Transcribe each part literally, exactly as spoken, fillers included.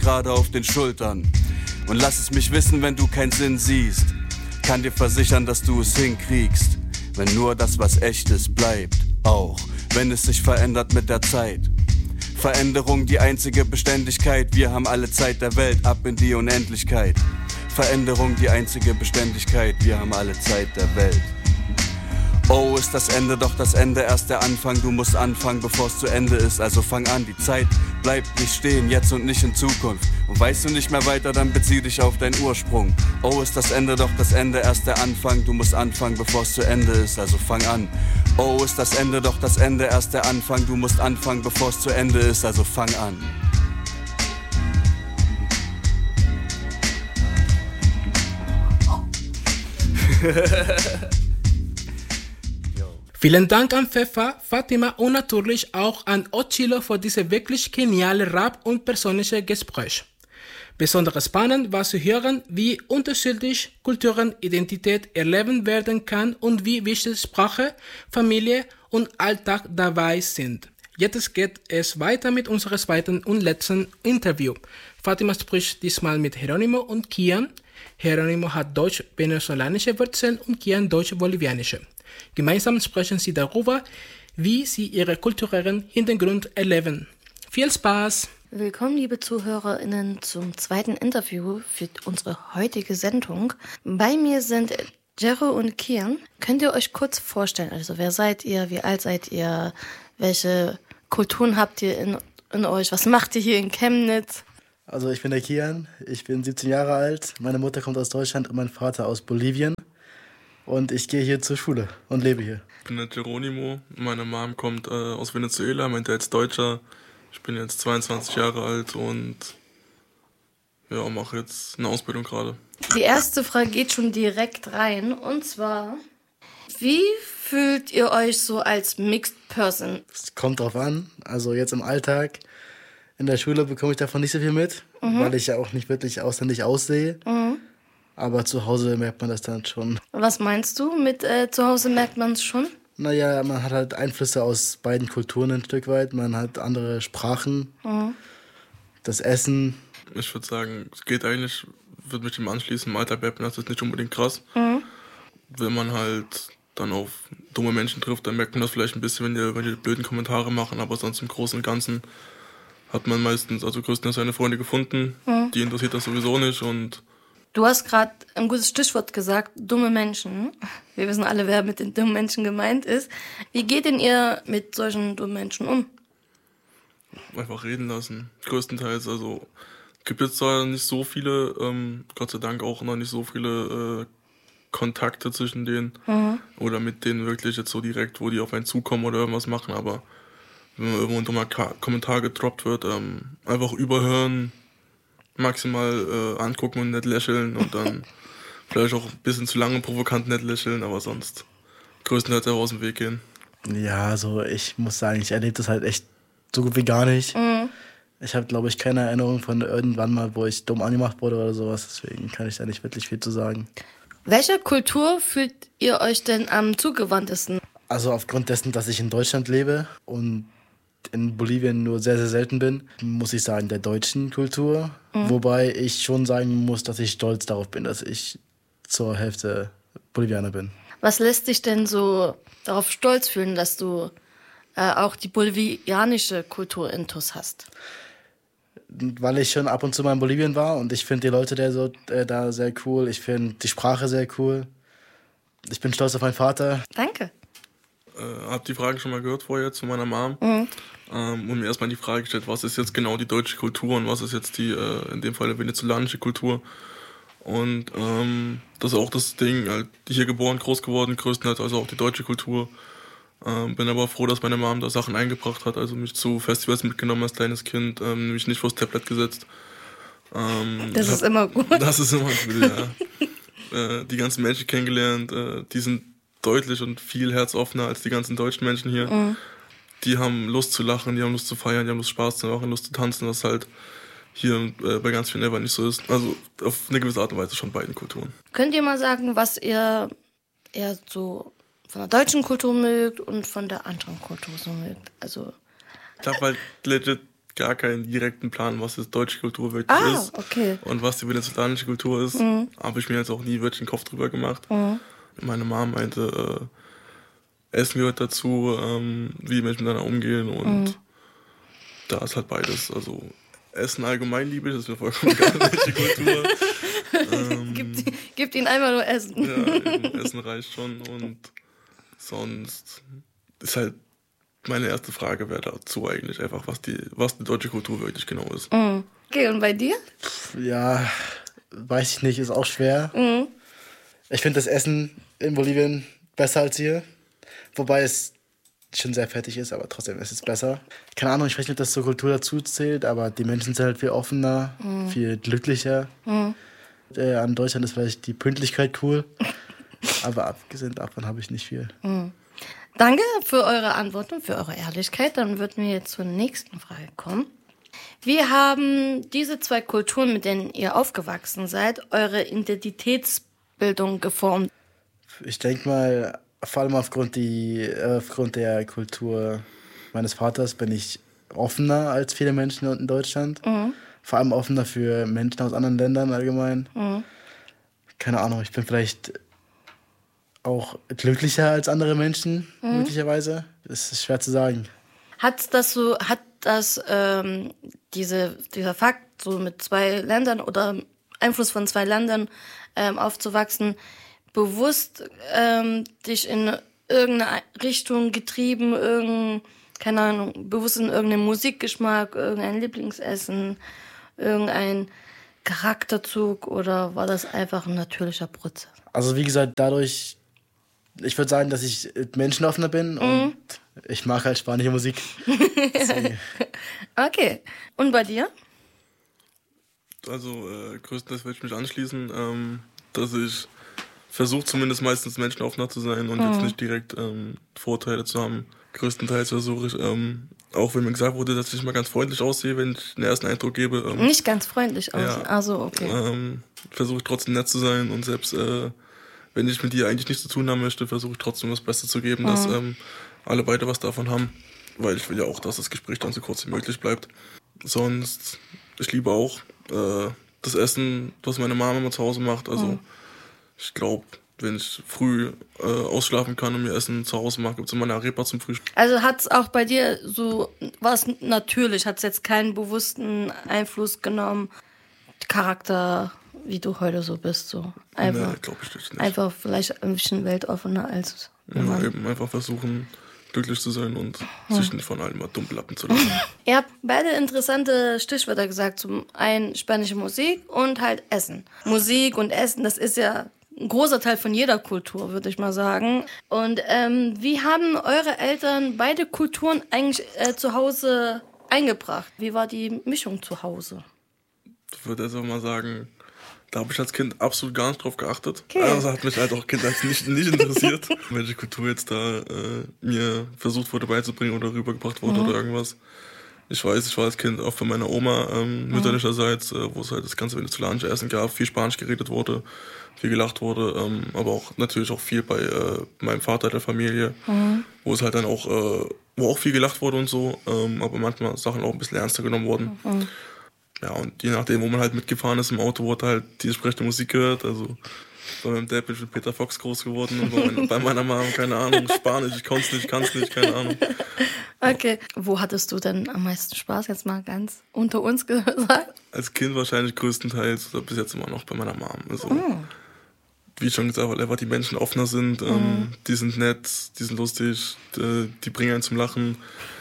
gerade auf den Schultern. Und lass es mich wissen, wenn du keinen Sinn siehst. Kann dir versichern, dass du es hinkriegst, wenn nur das, was echt ist, bleibt. Auch wenn es sich verändert mit der Zeit. Veränderung die einzige Beständigkeit. Wir haben alle Zeit der Welt, ab in die Unendlichkeit. Veränderung die einzige Beständigkeit. Wir haben alle Zeit der Welt. Oh, ist das Ende doch das Ende erst der Anfang. Du musst anfangen, bevor es zu Ende ist. Also fang an, die Zeit bleibt nicht stehen, jetzt und nicht in Zukunft. Und weißt du nicht mehr weiter, dann bezieh dich auf deinen Ursprung. Oh, ist das Ende doch das Ende erst der Anfang. Du musst anfangen, bevor es zu Ende ist. Also fang an. Oh, ist das Ende doch das Ende erst der Anfang. Du musst anfangen, bevor es zu Ende ist. Also fang an. Vielen Dank an Pfeffer, Fatima und natürlich auch an Ochilo für diese wirklich geniale Rap- und persönliche Gespräch. Besonders spannend war zu hören, wie unterschiedlich Kulturen Identität erleben werden kann und wie wichtig Sprache, Familie und Alltag dabei sind. Jetzt geht es weiter mit unserem zweiten und letzten Interview. Fatima spricht diesmal mit Geronimo und Kian. Geronimo hat deutsch-venezolanische Wurzeln und Kian deutsch-bolivianische. Gemeinsam sprechen sie darüber, wie sie ihre kulturellen Hintergrund erleben. Viel Spaß! Willkommen, liebe ZuhörerInnen, zum zweiten Interview für unsere heutige Sendung. Bei mir sind Jero und Kian. Könnt ihr euch kurz vorstellen, also wer seid ihr, wie alt seid ihr, welche Kulturen habt ihr in, in euch, was macht ihr hier in Chemnitz? Also ich bin der Kian, ich bin siebzehn Jahre alt, meine Mutter kommt aus Deutschland und mein Vater aus Bolivien. Und ich gehe hier zur Schule und lebe hier. Ich bin der Geronimo, meine Mom kommt äh, aus Venezuela, mein Dad ist Deutscher. Ich bin jetzt zweiundzwanzig Jahre alt und ja, mache jetzt eine Ausbildung gerade. Die erste Frage geht schon direkt rein und zwar, wie fühlt ihr euch so als Mixed Person? Es kommt drauf an, also jetzt im Alltag, in der Schule bekomme ich davon nicht so viel mit, mhm. weil ich ja auch nicht wirklich ausländisch aussehe. Mhm. Aber zu Hause merkt man das dann schon. Was meinst du mit äh, zu Hause merkt man es schon? Naja, man hat halt Einflüsse aus beiden Kulturen ein Stück weit. Man hat andere Sprachen, mhm. das Essen. Ich würde sagen, es geht eigentlich, würde mich dem anschließen, im Alltag merkt man das ist nicht unbedingt krass. Mhm. Wenn man halt dann auf dumme Menschen trifft, dann merkt man das vielleicht ein bisschen, wenn die, wenn die blöden Kommentare machen. Aber sonst im Großen und Ganzen hat man meistens, also größtenteils seine Freunde gefunden. Mhm. Die interessiert das sowieso nicht und du hast gerade ein gutes Stichwort gesagt, dumme Menschen. Wir wissen alle, wer mit den dummen Menschen gemeint ist. Wie geht denn ihr mit solchen dummen Menschen um? Einfach reden lassen, größtenteils. Also gibt jetzt zwar nicht so viele, ähm, Gott sei Dank auch noch nicht so viele äh, Kontakte zwischen denen mhm. oder mit denen wirklich jetzt so direkt, wo die auf einen zukommen oder irgendwas machen, aber wenn irgendwo ein dummer Ka- Kommentar gedroppt wird, ähm, einfach überhören, maximal äh, angucken und nett lächeln und dann vielleicht auch ein bisschen zu lange provokant nett lächeln, aber sonst größtenteils einfach aus dem Weg gehen. Ja, also ich muss sagen, ich erlebe das halt echt so gut wie gar nicht. Mhm. Ich habe, glaube ich, keine Erinnerung von irgendwann mal, wo ich dumm angemacht wurde oder sowas, deswegen kann ich da nicht wirklich viel zu sagen. Welcher Kultur fühlt ihr euch denn am zugewandtesten? Also aufgrund dessen, dass ich in Deutschland lebe und in Bolivien nur sehr, sehr selten bin, muss ich sagen, der deutschen Kultur. Mhm. Wobei ich schon sagen muss, dass ich stolz darauf bin, dass ich zur Hälfte Bolivianer bin. Was lässt dich denn so darauf stolz fühlen, dass du äh, auch die bolivianische Kultur intus hast? Weil ich schon ab und zu mal in Bolivien war und ich finde die Leute da, so, äh, da sehr cool. Ich finde die Sprache sehr cool. Ich bin stolz auf meinen Vater. Danke. Äh, hab die Frage schon mal gehört vorher jetzt von meiner Mom mhm. ähm, und mir erstmal die Frage gestellt, was ist jetzt genau die deutsche Kultur und was ist jetzt die, äh, in dem Fall, venezolanische Kultur. Und ähm, das ist auch das Ding, halt, hier geboren, groß geworden, größtenteils also auch die deutsche Kultur. Ähm, bin aber froh, dass meine Mom da Sachen eingebracht hat, also mich zu Festivals mitgenommen als kleines Kind, ähm, mich nicht vors Tablet gesetzt. Ähm, das ist hab, immer gut. Das ist immer gut, ja. äh, die ganzen Menschen kennengelernt, äh, die sind deutlich und viel herzoffener als die ganzen deutschen Menschen hier. Mhm. Die haben Lust zu lachen, die haben Lust zu feiern, die haben Lust Spaß zu machen, Lust zu tanzen, was halt hier äh, bei ganz vielen einfach nicht so ist. Also auf eine gewisse Art und Weise schon beiden Kulturen. Könnt ihr mal sagen, was ihr eher so von der deutschen Kultur mögt und von der anderen Kultur so mögt? Also ich habe halt legit gar keinen direkten Plan, was jetzt deutsche Kultur wirklich Ah, ist okay. und was die venezolanische Kultur ist. Mhm. Habe ich mir jetzt auch nie wirklich einen Kopf drüber gemacht. Mhm. Meine Mom meinte, äh, Essen gehört dazu, ähm, wie die Menschen miteinander umgehen und Mhm. da ist halt beides. Also Essen allgemein liebe ich, das ist mir vollkommen egal, welche Kultur. ähm, Gibt, gibt ihnen einmal nur Essen. Ja, eben, Essen reicht schon und sonst ist halt meine erste Frage wäre dazu eigentlich einfach, was die, was die deutsche Kultur wirklich genau ist. Mhm. Okay, und bei dir? Ja, weiß ich nicht, ist auch schwer. Mhm. Ich finde das Essen in Bolivien besser als hier. Wobei es schon sehr fettig ist, aber trotzdem ist es besser. Keine Ahnung, ich weiß nicht, ob das zur Kultur dazu zählt, aber die Menschen sind halt viel offener, Mhm. viel glücklicher. Mhm. Äh, an Deutschland ist vielleicht die Pünktlichkeit cool, aber abgesehen davon habe ich nicht viel. Mhm. Danke für eure Antworten, für eure Ehrlichkeit. Dann würden wir jetzt zur nächsten Frage kommen. Wie haben diese zwei Kulturen, mit denen ihr aufgewachsen seid, eure Identitätsbildung geformt? Ich denke mal, vor allem aufgrund, die, aufgrund der Kultur meines Vaters bin ich offener als viele Menschen in Deutschland. Mhm. Vor allem offener für Menschen aus anderen Ländern allgemein. Mhm. Keine Ahnung, ich bin vielleicht auch glücklicher als andere Menschen, Mhm. möglicherweise. Das ist schwer zu sagen. Hat das so, hat das ähm, diese, dieser Fakt, so mit zwei Ländern oder Einfluss von zwei Ländern ähm, aufzuwachsen, bewusst ähm, dich in irgendeine Richtung getrieben, irgendein, keine Ahnung, bewusst in irgendeinen Musikgeschmack, irgendein Lieblingsessen, irgendein Charakterzug, oder war das einfach ein natürlicher Prozess? Also wie gesagt, dadurch, ich würde sagen, dass ich menschenoffener bin und ich mag halt spanische Musik. Deswegen. Okay. Und bei dir? Also äh, größtenteils würde ich mich anschließen, ähm, dass ich versuche zumindest meistens menschenoffener zu sein und Mhm. jetzt nicht direkt ähm, Vorteile zu haben. Größtenteils versuche ich, ähm, auch wenn mir gesagt wurde, dass ich mal ganz freundlich aussehe, wenn ich den ersten Eindruck gebe. Ähm, Nicht ganz freundlich aus. Ja. Also, okay. ähm, versuche ich trotzdem nett zu sein und selbst äh, wenn ich mit dir eigentlich nichts zu tun haben möchte, versuche ich trotzdem das Beste zu geben, dass Mhm. ähm, alle beide was davon haben, weil ich will ja auch, dass das Gespräch dann so kurz wie möglich bleibt. Sonst, ich liebe auch äh, das Essen, was meine Mama immer zu Hause macht. Also Mhm. ich glaube, wenn ich früh äh, ausschlafen kann und mir Essen zu Hause mache, gibt es immer eine Arepa zum Frühstück. Also hat es auch bei dir so, war es natürlich, hat es jetzt keinen bewussten Einfluss genommen, Charakter, wie du heute so bist, so einfach, Nee, glaube ich nicht. einfach vielleicht ein bisschen weltoffener als Ja, man. eben einfach versuchen, glücklich zu sein und sich nicht von allem mal dumm lappen zu lassen. Ihr habt beide interessante Stichwörter gesagt, zum einen spanische Musik und halt Essen. Musik und Essen, das ist ja ein großer Teil von jeder Kultur, würde ich mal sagen. Und ähm, wie haben eure Eltern beide Kulturen eigentlich äh, zu Hause eingebracht? Wie war die Mischung zu Hause? Ich würde also mal sagen, da habe ich als Kind absolut gar nicht drauf geachtet. Okay. Also hat mich halt auch Kind als nicht, nicht interessiert, welche Kultur jetzt da äh, mir versucht wurde beizubringen oder rübergebracht wurde Mhm. oder irgendwas. Ich weiß, ich war als Kind auch von meiner Oma ähm, mütterlicherseits, äh, wo es halt das ganze venezolanische Essen gab, viel Spanisch geredet wurde, viel gelacht wurde, ähm, aber auch natürlich auch viel bei äh, meinem Vater der Familie, Mhm. wo es halt dann auch, äh, wo auch viel gelacht wurde und so, ähm, aber manchmal Sachen auch ein bisschen ernster genommen wurden. Mhm. Ja, und je nachdem, wo man halt mitgefahren ist im Auto, wurde halt die entsprechende Musik gehört. Also bei meinem Dad bin ich mit Peter Fox groß geworden und bei meiner, bei meiner Mama, keine Ahnung, Spanisch, ich konnte es nicht, kann es nicht, keine Ahnung. Okay. Wo hattest du denn am meisten Spaß, jetzt mal ganz unter uns gesagt? Als Kind wahrscheinlich größtenteils oder bis jetzt immer noch bei meiner Mom. Also, Mhm. wie ich schon gesagt habe, weil einfach die Menschen offener sind, ähm, die sind nett, die sind lustig, die, die bringen einen zum Lachen.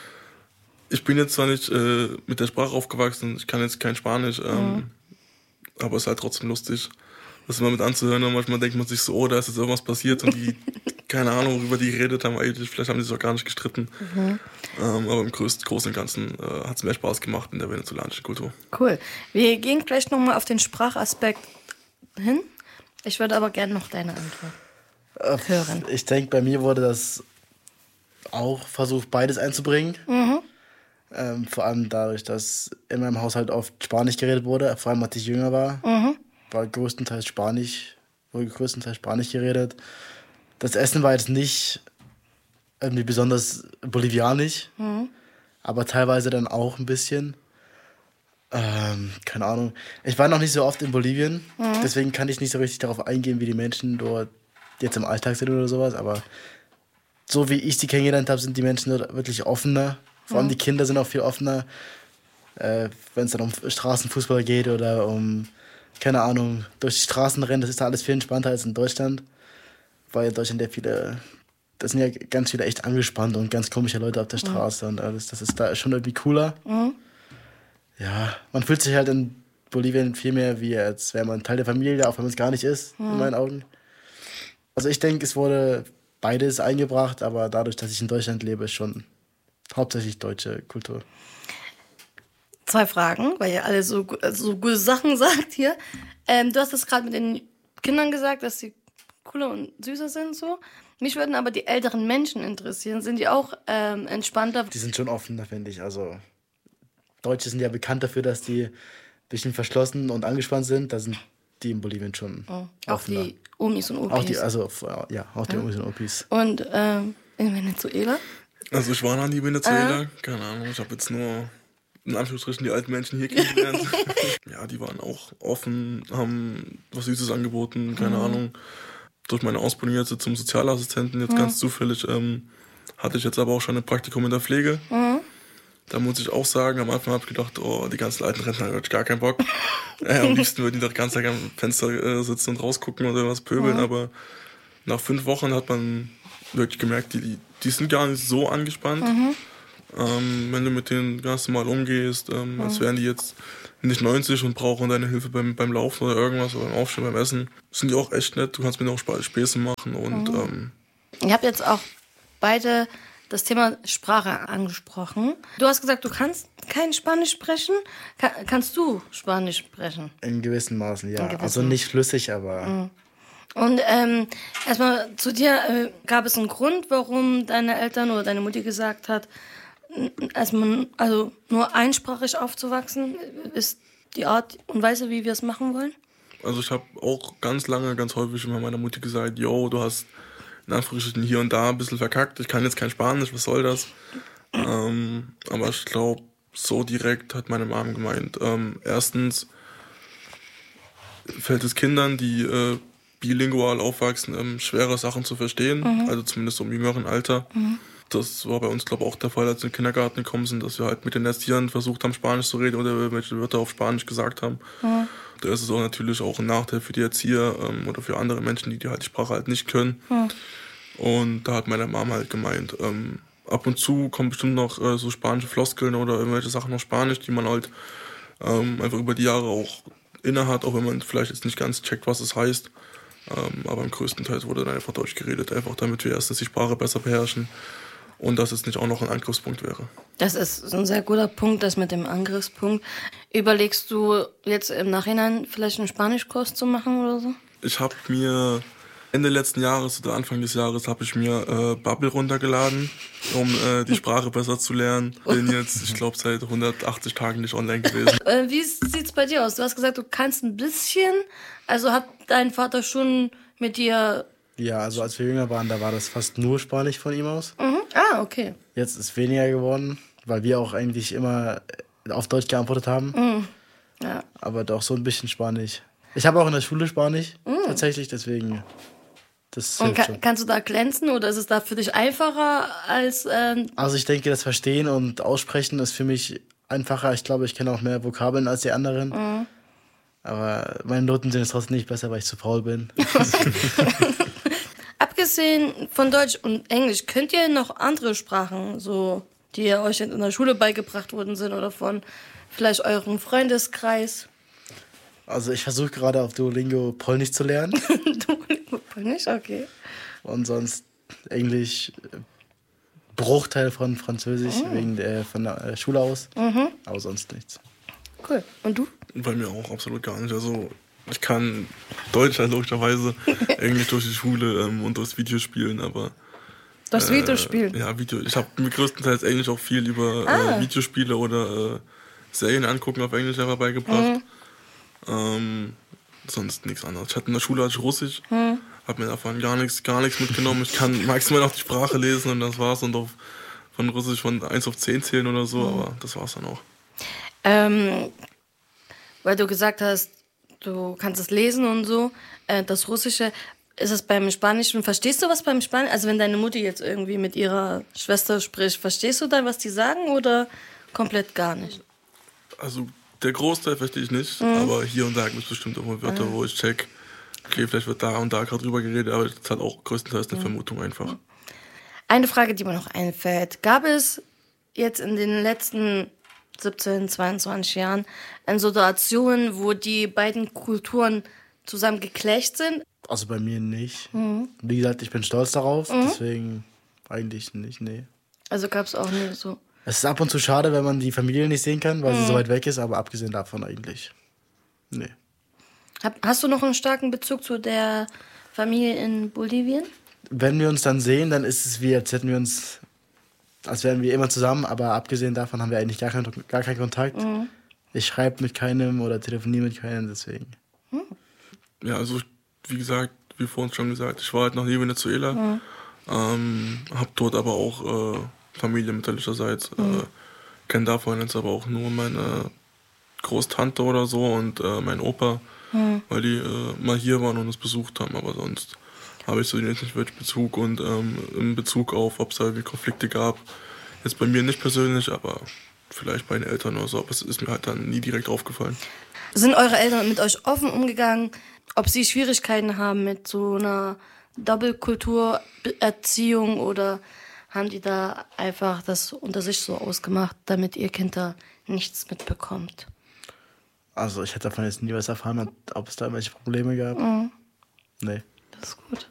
Ich bin jetzt zwar nicht äh, mit der Sprache aufgewachsen, ich kann jetzt kein Spanisch, ähm, Mhm. aber es ist halt trotzdem lustig, das immer mit anzuhören. Und manchmal denkt man sich so, oh, da ist jetzt irgendwas passiert und die, keine Ahnung, worüber die geredet haben eigentlich, vielleicht haben die sich auch gar nicht gestritten. Mhm. Ähm, aber im Größten, Großen und Ganzen äh, hat es mehr Spaß gemacht in der venezolanischen Kultur. Cool. Wir gehen gleich nochmal auf den Sprachaspekt hin. Ich würde aber gerne noch deine Antwort hören. Ich denke, bei mir wurde das auch versucht, beides einzubringen. Mhm. Ähm, vor allem dadurch, dass in meinem Haushalt oft Spanisch geredet wurde, vor allem als ich jünger war, Mhm. war größtenteils Spanisch, wurde größtenteils Spanisch geredet. Das Essen war jetzt nicht irgendwie besonders bolivianisch, Mhm. aber teilweise dann auch ein bisschen. Ähm, keine Ahnung. Ich war noch nicht so oft in Bolivien, mhm. deswegen kann ich nicht so richtig darauf eingehen, wie die Menschen dort jetzt im Alltag sind oder sowas, aber so wie ich sie kennengelernt habe, sind die Menschen dort wirklich offener. Vor allem mhm. die Kinder sind auch viel offener, äh, wenn es dann um Straßenfußball geht oder um, keine Ahnung, durch die Straßen rennen. Das ist da alles viel entspannter als in Deutschland, weil in Deutschland ja viele, das sind ja ganz viele echt angespannt und ganz komische Leute auf der Straße mhm. und alles. Das ist da schon irgendwie cooler. Mhm. Ja, man fühlt sich halt in Bolivien viel mehr wie, als wäre man Teil der Familie, auch wenn man es gar nicht ist, mhm. in meinen Augen. Also ich denke, es wurde beides eingebracht, aber dadurch, dass ich in Deutschland lebe, ist schon hauptsächlich deutsche Kultur. Zwei Fragen, weil ihr alle so, so gute Sachen sagt hier. Ähm, du hast das gerade mit den Kindern gesagt, dass sie cooler und süßer sind, so. Mich würden aber die älteren Menschen interessieren. Sind die auch ähm, entspannter? Die sind schon offener, finde ich. Also Deutsche sind ja bekannt dafür, dass die ein bisschen verschlossen und angespannt sind. Da sind die in Bolivien schon oh, auch die Omis und Opis. Auch die, also, ja, auch die ja. Omis und Opis. Und ähm, in Venezuela? Also ich war noch nie in Venezuela. Äh. Keine Ahnung, ich habe jetzt nur in Anführungsstrichen die alten Menschen hier kennengelernt. Ja, die waren auch offen, haben was Süßes angeboten, keine mhm. Ahnung. Durch meine Ausbildung jetzt zum Sozialassistenten, jetzt mhm. ganz zufällig, ähm, hatte ich jetzt aber auch schon ein Praktikum in der Pflege. Mhm. Da muss ich auch sagen, am Anfang habe ich gedacht, oh, die ganzen alten Rentner, da hab ich gar keinen Bock. äh, am liebsten würden die doch ganz Tag am Fenster äh, sitzen und rausgucken oder was pöbeln, mhm. aber nach fünf Wochen hat man wirklich gemerkt, die, die, die sind gar nicht so angespannt. Mhm. Ähm, wenn du mit denen ganz normal umgehst, ähm, mhm. als wären die jetzt nicht neunzig und brauchen deine Hilfe beim, beim Laufen oder irgendwas oder beim Aufstehen, beim Essen, sind die auch echt nett. Du kannst mit denen auch Späße machen. Und, mhm. ähm, ihr habt jetzt auch beide das Thema Sprache angesprochen. Du hast gesagt, du kannst kein Spanisch sprechen. Ka- kannst du Spanisch sprechen? In gewissen Maßen, ja. Gewissen. Also nicht flüssig, aber... Mhm. Und ähm, erstmal zu dir, äh, gab es einen Grund, warum deine Eltern oder deine Mutter gesagt hat, erstmal also nur einsprachig aufzuwachsen, ist die Art und Weise, wie wir es machen wollen? Also ich habe auch ganz lange, ganz häufig immer meiner Mutter gesagt, yo, du hast in Anführungsstrichen hier und da ein bisschen verkackt, ich kann jetzt kein Spanisch, was soll das? ähm, aber ich glaube, so direkt hat meine Mom gemeint, ähm, erstens fällt es Kindern, die äh, bilingual aufwachsen, ähm, schwere Sachen zu verstehen, mhm. also zumindest so im jüngeren Alter. Mhm. Das war bei uns, glaube ich, auch der Fall, als wir in den Kindergarten gekommen sind, dass wir halt mit den Erziehern versucht haben, Spanisch zu reden oder irgendwelche Wörter auf Spanisch gesagt haben. Mhm. Da ist es auch natürlich auch ein Nachteil für die Erzieher ähm, oder für andere Menschen, die die halt die Sprache halt nicht können. Mhm. Und da hat meine Mama halt gemeint, ähm, ab und zu kommen bestimmt noch äh, so spanische Floskeln oder irgendwelche Sachen auf Spanisch, die man halt ähm, einfach über die Jahre auch inne hat, auch wenn man vielleicht jetzt nicht ganz checkt, was es heißt. Ähm, aber im größten Teil wurde dann einfach Deutsch geredet, einfach damit wir erstens die Sprache besser beherrschen und dass es nicht auch noch ein Angriffspunkt wäre. Das ist ein sehr guter Punkt, das mit dem Angriffspunkt. Überlegst du jetzt im Nachhinein vielleicht einen Spanischkurs zu machen oder so? Ich habe mir Ende letzten Jahres oder Anfang des Jahres habe ich mir äh, Babbel runtergeladen, um äh, die Sprache besser zu lernen. Bin jetzt, ich glaube, seit hundertachtzig Tagen nicht online gewesen. Äh, wie sieht's bei dir aus? Du hast gesagt, du kannst ein bisschen. Also hat dein Vater schon mit dir... Ja, also als wir jünger waren, da war das fast nur Spanisch von ihm aus. Mhm. Ah, okay. Jetzt ist weniger geworden, weil wir auch eigentlich immer auf Deutsch geantwortet haben. Mhm. Ja. Aber doch so ein bisschen Spanisch. Ich habe auch in der Schule Spanisch, mhm. tatsächlich, deswegen... Das Und ka- kannst du da glänzen oder ist es da für dich einfacher als... Ähm also ich denke, das Verstehen und Aussprechen ist für mich einfacher. Ich glaube, ich kenne auch mehr Vokabeln als die anderen. Mhm. Aber meine Noten sind jetzt trotzdem nicht besser, weil ich zu faul bin. Abgesehen von Deutsch und Englisch, könnt ihr noch andere Sprachen, so die euch in der Schule beigebracht worden sind oder von vielleicht eurem Freundeskreis? Also ich versuche gerade auf Duolingo Polnisch zu lernen. Duolingo Polnisch, okay. Und sonst Englisch, Bruchteil von Französisch, oh. wegen der, von der Schule aus. Mhm. Aber sonst nichts. Cool. Und du? Bei mir auch absolut gar nicht. Also ich kann Deutsch halt logischerweise, Englisch durch die Schule ähm, und durchs Videospielen, aber... Das äh, Videospielen? Ja, Video. Ich habe mir größtenteils Englisch auch viel über ah. äh, Videospiele oder äh, Serien angucken auf Englisch einfach beigebracht. Mhm. Ähm, sonst nichts anderes. Ich hatte in der Schule hatte ich Russisch, hm. habe mir davon gar nichts, gar nichts mitgenommen. Ich kann maximal noch die Sprache lesen und das war's. Und auf, von Russisch von eins auf zehn zählen oder so, mhm. aber das war's dann auch. Ähm, weil du gesagt hast, du kannst es lesen und so, äh, das Russische, ist es beim Spanischen, verstehst du was beim Spanischen? Also wenn deine Mutter jetzt irgendwie mit ihrer Schwester spricht, verstehst du dann, was die sagen oder komplett gar nicht? Also der Großteil verstehe ich nicht, mhm. aber hier und da gibt es bestimmt auch mal Wörter, mhm. wo ich check, okay, vielleicht wird da und da gerade drüber geredet, aber das ist halt auch größtenteils eine mhm. Vermutung einfach. Eine Frage, die mir noch einfällt. Gab es jetzt in den letzten siebzehn, zweiundzwanzig Jahren Situationen, wo die beiden Kulturen zusammen geclasht sind? Also bei mir nicht. Mhm. Wie gesagt, ich bin stolz darauf, mhm. deswegen eigentlich nicht, nee. Also gab es auch nicht so? Es ist ab und zu schade, wenn man die Familie nicht sehen kann, weil mhm. sie so weit weg ist, aber abgesehen davon eigentlich, nee. Hast du noch einen starken Bezug zu der Familie in Bolivien? Wenn wir uns dann sehen, dann ist es wie, als hätten wir uns, als wären wir immer zusammen, aber abgesehen davon haben wir eigentlich gar keinen, gar keinen Kontakt. Mhm. Ich schreibe mit keinem oder telefoniere mit keinem, deswegen. Mhm. Ja, also wie gesagt, wie vorhin schon gesagt, ich war halt noch nie in Venezuela, mhm. ähm, hab dort aber auch äh, Familie mütterlicherseits, mhm. äh, kenne davon jetzt aber auch nur meine Großtante oder so und äh, mein Opa, mhm. weil die äh, mal hier waren und uns besucht haben, aber sonst habe ich so jetzt nicht wirklich Bezug und ähm, in Bezug auf, ob es da Konflikte gab, jetzt bei mir nicht persönlich, aber vielleicht bei den Eltern oder so, aber es ist mir halt dann nie direkt aufgefallen. Sind eure Eltern mit euch offen umgegangen, ob sie Schwierigkeiten haben mit so einer Doppelkulturerziehung oder haben die da einfach das unter sich so ausgemacht, damit ihr Kind da nichts mitbekommt? Also ich hätte davon jetzt nie was erfahren, ob es da irgendwelche Probleme gab. Mhm. Nee. Das ist gut.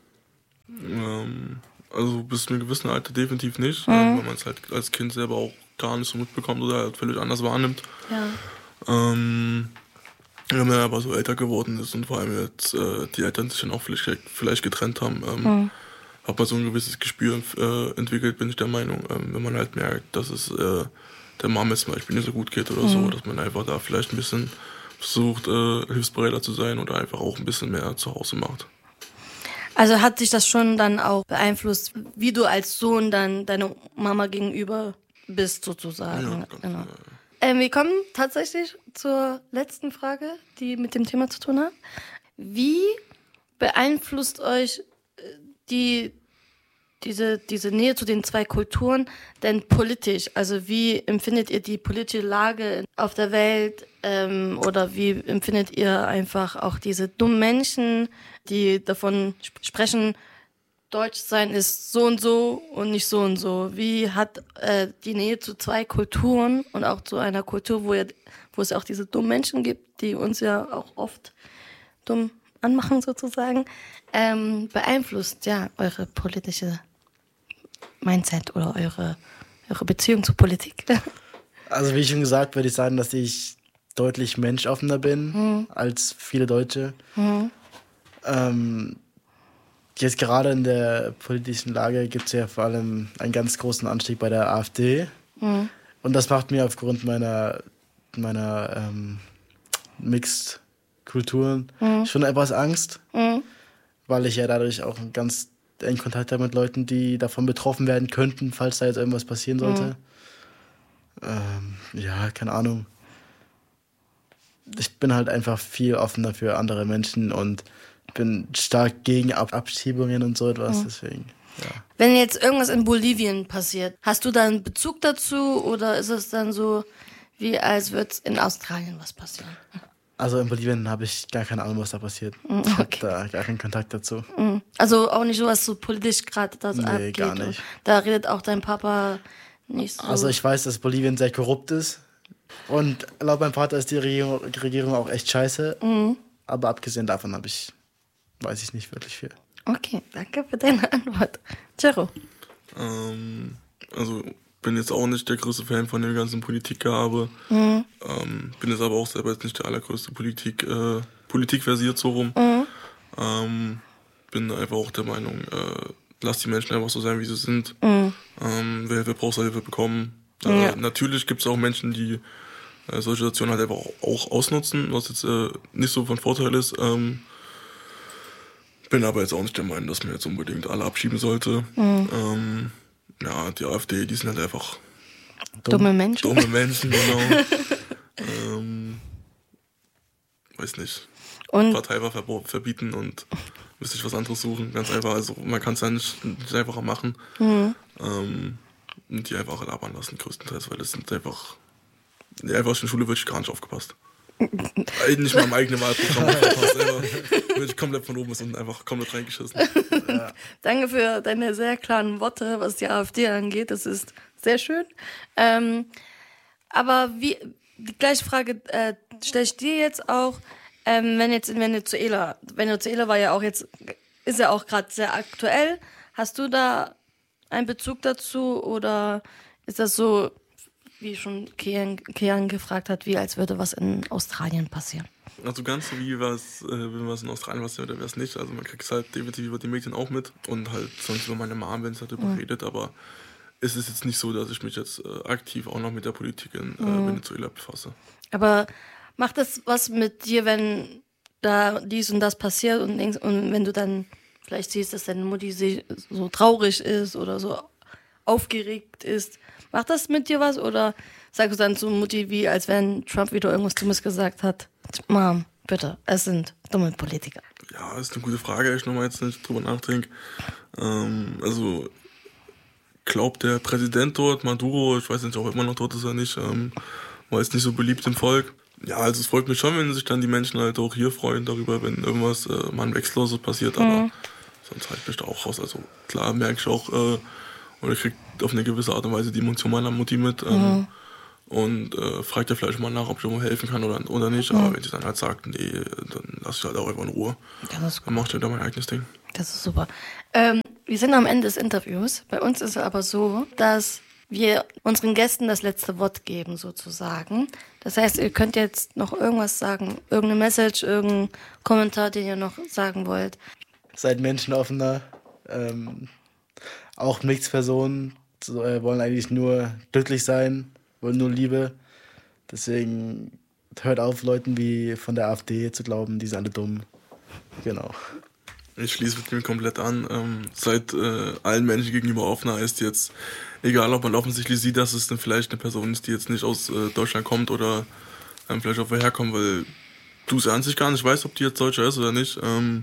Ähm, also bis zu einem gewissen Alter definitiv nicht, Mhm. weil man es halt als Kind selber auch gar nicht so mitbekommt oder halt völlig anders wahrnimmt. Ja. Ähm, wenn man aber so älter geworden ist und vor allem jetzt äh, die Eltern sich dann auch vielleicht, vielleicht getrennt haben, ähm, Mhm. hat man so ein gewisses Gespür äh, entwickelt, bin ich der Meinung. Ähm, wenn man halt merkt, dass es äh, der Mama zum Beispiel nicht so gut geht oder Mhm. so, dass man einfach da vielleicht ein bisschen versucht, äh, hilfsbereiter zu sein oder einfach auch ein bisschen mehr zu Hause macht. Also hat dich das schon dann auch beeinflusst, wie du als Sohn dann deiner Mama gegenüber bist, sozusagen? Ja, ganz genau. ja, ja. Ähm, wir kommen tatsächlich zur letzten Frage, die mit dem Thema zu tun hat. Wie beeinflusst euch äh, die, diese, diese Nähe zu den zwei Kulturen denn politisch? Also wie empfindet ihr die politische Lage auf der Welt ähm, oder wie empfindet ihr einfach auch diese dummen Menschen, die davon sp- sprechen, Deutsch sein ist so und so und nicht so und so. Wie hat äh, die Nähe zu zwei Kulturen und auch zu einer Kultur, wo, ihr, wo es auch diese dummen Menschen gibt, die uns ja auch oft dumm anmachen sozusagen, ähm, beeinflusst ja eure politische Mindset oder eure, eure Beziehung zur Politik? Also wie schon gesagt, würde ich sagen, dass ich deutlich menschoffener bin Mhm. als viele Deutsche. Mhm. Ähm, jetzt gerade in der politischen Lage gibt es ja vor allem einen ganz großen Anstieg bei der AfD. Mhm. Und das macht mir aufgrund meiner, meiner ähm, Mixed-Kulturen Mhm. schon etwas Angst, Mhm. weil ich ja dadurch auch einen ganz engen Kontakt habe mit Leuten, die davon betroffen werden könnten, falls da jetzt irgendwas passieren sollte. Ähm, ja, keine Ahnung. Ich bin halt einfach viel offener für andere Menschen und bin stark gegen Ab- Abschiebungen und so etwas, Mhm. deswegen, ja. Wenn jetzt irgendwas in Bolivien passiert, hast du da einen Bezug dazu oder ist es dann so, wie als würde es in Australien was passieren? Also in Bolivien habe ich gar keine Ahnung, was da passiert. Mhm, Ich habe okay. da gar keinen Kontakt dazu. Mhm. Also auch nicht so, was so politisch gerade da so Nee, abgeht. gar nicht. Da redet auch dein Papa nicht so. Also ich weiß, dass Bolivien sehr korrupt ist. Und laut meinem Vater ist die Regierung, die Regierung auch echt scheiße. Mhm. Aber abgesehen davon habe ich, weiß ich nicht wirklich viel. Okay, danke für deine Antwort. Jero. Ähm, also bin jetzt auch nicht der größte Fan von dem ganzen Politikgehabe. Mhm. Ähm, bin jetzt aber auch selber jetzt nicht der allergrößte Politik, äh, politikversiert so rum. Mhm. Ähm, bin einfach auch der Meinung, äh, lass die Menschen einfach so sein, wie sie sind. Mhm. Ähm, wer Hilfe braucht, soll Hilfe bekommen. Äh, Ja. Natürlich gibt es auch Menschen, die äh, solche Situationen halt einfach auch ausnutzen, was jetzt äh, nicht so von Vorteil ist. Ähm, bin aber jetzt auch nicht der Meinung, dass man jetzt unbedingt alle abschieben sollte. Mhm. Ähm, Ja, die AfD, die sind halt einfach dumme Menschen. Dumme Menschen, genau. ähm, weiß nicht. Und Partei war verbo- verbieten und müsste ich was anderes suchen. Ganz einfach. Also man kann es ja nicht, nicht einfacher machen. Mhm. Ähm, und die einfach labern lassen, größtenteils, weil das sind einfach. Nee, einfach in der Schule wirklich gar nicht aufgepasst. Nicht mal im eigenen Wahlprogramm aufgepasst. Wirklich komplett von oben bis unten einfach komplett reingeschissen. Ja. Danke für deine sehr klaren Worte, was die AfD angeht. Das ist sehr schön. Ähm, aber wie, die gleiche Frage äh, stelle ich dir jetzt auch, ähm, wenn jetzt in Venezuela, Venezuela war ja auch jetzt, ist ja auch gerade sehr aktuell. Hast du da einen Bezug dazu oder ist das so, wie schon Kian, Kian gefragt hat, wie als würde was in Australien passieren? Also ganz so wie was, äh, wenn was in Australien passiert oder wäre es nicht. Also man kriegt es halt definitiv über die Medien auch mit und halt sonst über meine Mom, wenn es halt darüber mhm. redet, aber es ist jetzt nicht so, dass ich mich jetzt äh, aktiv auch noch mit der Politik in äh, mhm. Venezuela befasse. Aber macht das was mit dir, wenn da dies und das passiert und, denkst, und wenn du dann vielleicht siehst, dass deine Mutti so traurig ist oder so aufgeregt ist, macht das mit dir was oder sagst du dann zu Mutti, wie als wenn Trump wieder irgendwas Dummes gesagt hat? Mom, bitte, es sind dumme Politiker. Ja, ist eine gute Frage, ich nochmal jetzt nicht drüber nachdenke. Ähm, also glaubt der Präsident dort, Maduro, ich weiß nicht, ob er immer noch dort ist oder nicht, ähm, war jetzt nicht so beliebt im Volk. Ja, also es freut mich schon, wenn sich dann die Menschen halt auch hier freuen darüber, wenn irgendwas äh, mal ein Wechselloses passiert, aber mhm. sonst halt mich da auch raus. Also klar merke ich auch, äh, oder ich kriege auf eine gewisse Art und Weise die Emotion meiner Mutti mit ähm, mhm. und äh, fragt ja vielleicht mal nach, ob ich irgendwo helfen kann oder, oder nicht. Mhm. Aber wenn sie dann halt sagt, nee, dann lasse ich halt auch einfach in Ruhe. Dann mache ich halt da mein eigenes Ding. Das ist super. Ähm, wir sind am Ende des Interviews. Bei uns ist es aber so, dass wir unseren Gästen das letzte Wort geben, sozusagen. Das heißt, ihr könnt jetzt noch irgendwas sagen, irgendeine Message, irgendeinen Kommentar, den ihr noch sagen wollt. Seid menschenoffener. Ähm, auch Mixpersonen so, äh, wollen eigentlich nur glücklich sein, wollen nur Liebe. Deswegen hört auf, Leuten wie von der AfD zu glauben, die sind alle dumm. Genau. Ich schließe mit dem komplett an. Ähm, seid äh, allen Menschen gegenüber offener, heißt jetzt, egal ob man offensichtlich sieht, dass es dann vielleicht eine Person ist, die jetzt nicht aus äh, Deutschland kommt oder ähm, vielleicht auch woher kommt, weil du es an sich gar nicht weißt, ob die jetzt Deutscher ist oder nicht. Ähm,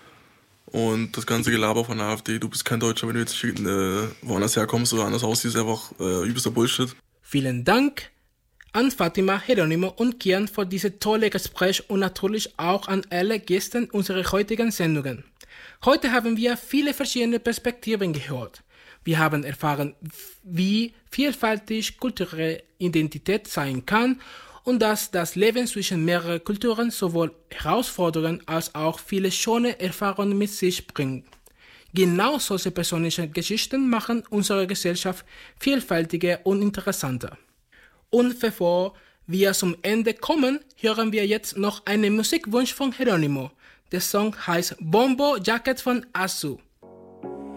und das ganze Gelaber von der AfD, du bist kein Deutscher, wenn du jetzt äh, woanders herkommst oder anders aussiehst, ist einfach äh, übelster Bullshit. Vielen Dank an Fatima, Geronimo und Kian für dieses tolle Gespräch und natürlich auch an alle Gäste unserer heutigen Sendungen. Heute haben wir viele verschiedene Perspektiven gehört. Wir haben erfahren, wie vielfältig kulturelle Identität sein kann und dass das Leben zwischen mehreren Kulturen sowohl Herausforderungen als auch viele schöne Erfahrungen mit sich bringt. Genau solche persönliche Geschichten machen unsere Gesellschaft vielfältiger und interessanter. Und bevor wir zum Ende kommen, hören wir jetzt noch einen Musikwunsch von Geronimo. Der Song heißt Bombo Jacket von Asu.